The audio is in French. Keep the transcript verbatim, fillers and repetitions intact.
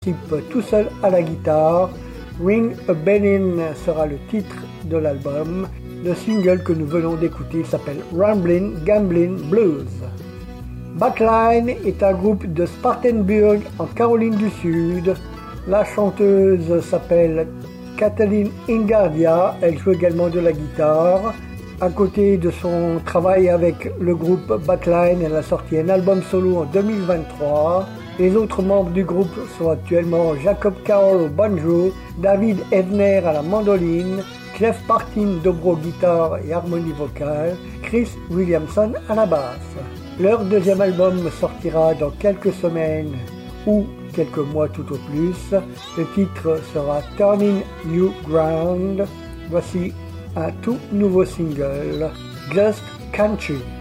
participe tout seul à la guitare. Ring a Bellin sera le titre de l'album. Le single que nous venons d'écouter s'appelle Ramblin' Gamblin' Blues. Backline est un groupe de Spartanburg en Caroline du Sud. La chanteuse s'appelle Kathleen Ingardia, elle joue également de la guitare. À côté de son travail avec le groupe Backline, elle a sorti un album solo en deux mille vingt-trois. Les autres membres du groupe sont actuellement Jacob Carroll au banjo, David Ebner à la mandoline, Cliff Martin dobro guitare et harmonie vocale, Chris Williamson à la basse. Leur deuxième album sortira dans quelques semaines ou quelques mois tout au plus. Le titre sera Turning New Ground. Voici un tout nouveau single, Just Country.